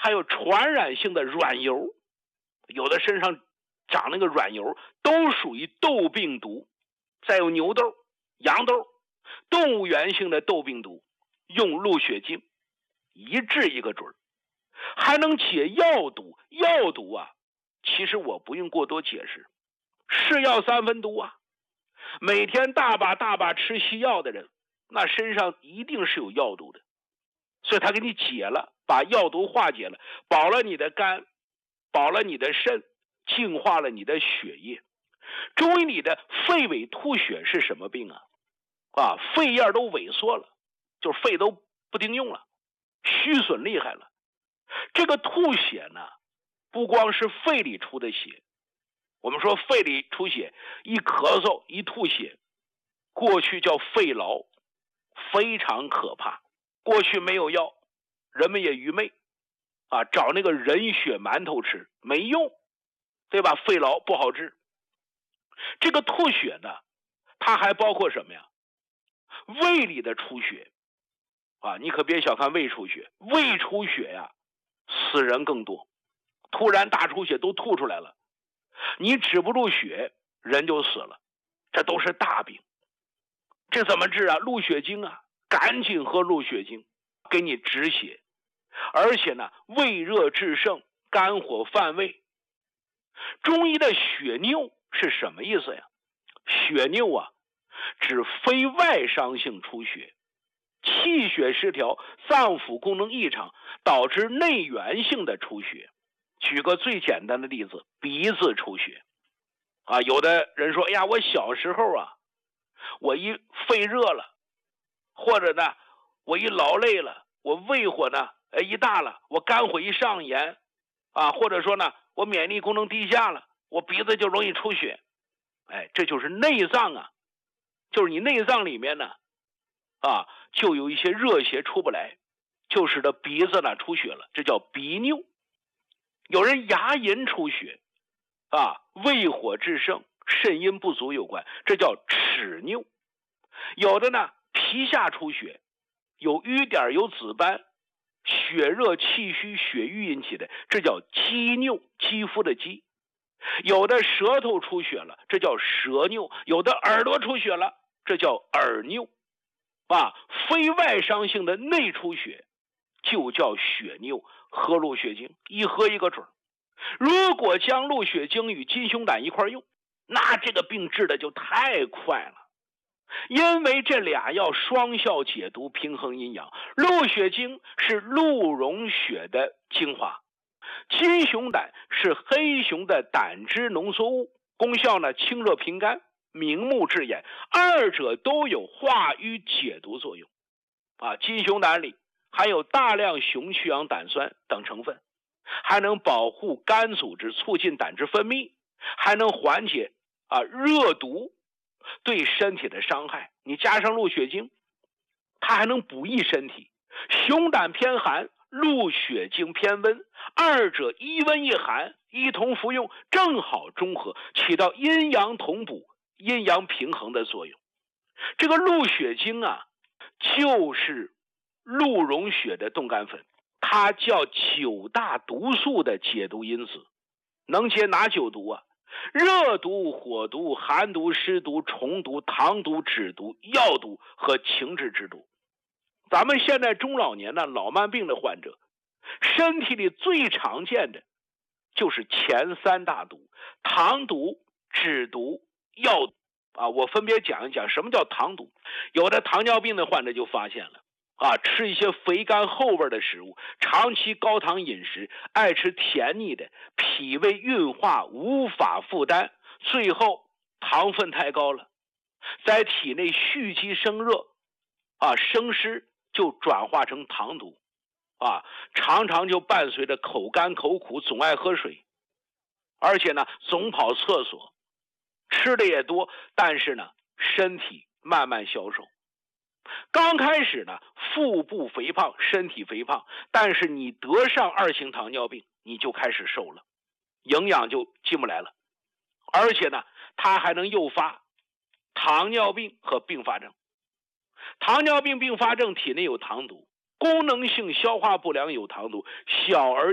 还有传染性的软疣，有的身上长那个软疣都属于痘病毒。再有牛痘、羊痘，动物源性的痘病毒，用鹿血精一治一个准儿，还能解药毒。药毒啊，其实我不用过多解释，是药三分毒啊。每天大把吃西药的人，那身上一定是有药毒的，所以他给你解了，把药毒化解了，保了你的肝，保了你的肾，净化了你的血液。中医里的肺萎吐血是什么病啊？肺叶都萎缩了，就是肺都不顶用了，虚损厉害了。这个吐血呢，不光是肺里出的血，我们说肺里出血，一咳嗽一吐血，过去叫肺痨，非常可怕。过去没有药，人们也愚昧找那个人血馒头吃没用，对吧？肺痨不好治。这个吐血呢，它还包括什么呀？胃里的出血你可别小看胃出血，胃出血呀，死人更多，突然大出血都吐出来了，你止不住血，人就死了，这都是大病。这怎么治啊？鹿血精啊，赶紧喝鹿血精，给你止血。而且呢，胃热治盛，肝火犯胃。中医的血衄是什么意思呀？血衄啊，指非外伤性出血，气血失调，脏腑功能异常，导致内源性的出血。举个最简单的例子，鼻子出血有的人说，哎呀，我小时候我一肺热了，或者呢，我一劳累了，我胃火呢一大了，我肝火一上炎或者说呢，我免疫力功能低下了，我鼻子就容易出血。这就是内脏就是你内脏里面呢就有一些热邪出不来，就使得鼻子呢出血了，这叫鼻衄。有人牙龈出血胃火至盛，肾阴不足有关，这叫齿衄。有的呢皮下出血，有瘀点有紫斑，血热气虚血瘀引起的，这叫肌衄，肌肤的肌。有的舌头出血了，这叫舌衄。有的耳朵出血了，这叫耳衄非外伤性的内出血就叫血衄。喝鹿血精，一喝一个准。如果将鹿血精与金熊胆一块用，那这个病治的就太快了，因为这俩药双效解毒，平衡阴阳。鹿血精是鹿茸血的精华，金熊胆是黑熊的胆汁浓缩物，功效呢清热平肝，明目治眼，二者都有化瘀解毒作用金熊胆里含有大量熊曲氧胆酸等成分，还能保护肝组织，促进胆汁分泌，还能缓解热毒对身体的伤害。你加上鹿血精，它还能补益身体。熊胆偏寒，鹿血精偏温，二者一温一寒，一同服用，正好中和，起到阴阳同补、阴阳平衡的作用。这个鹿血精就是鹿茸血的冻干粉，它叫9大毒素的解毒因子。能解哪9毒热毒、火毒、寒毒、湿毒、虫毒、糖毒、脂毒、药毒和情志之毒。咱们现在中老年老慢病的患者，身体里最常见的就是前3大毒：糖毒、脂毒、药毒我分别讲一讲什么叫糖毒。有的糖尿病的患者就发现了吃一些肥甘厚味的食物，长期高糖饮食，爱吃甜腻的，脾胃运化无法负担，最后糖分太高了，在体内蓄积生热生湿，就转化成糖毒常常就伴随着口干口苦，总爱喝水，而且呢总跑厕所，吃的也多，但是呢身体慢慢消瘦。刚开始呢腹部肥胖，身体肥胖，但是你得上2型糖尿病，你就开始瘦了，营养就进不来了，而且呢它还能诱发糖尿病和并发症。糖尿病并发症体内有糖毒，功能性消化不良有糖毒，小儿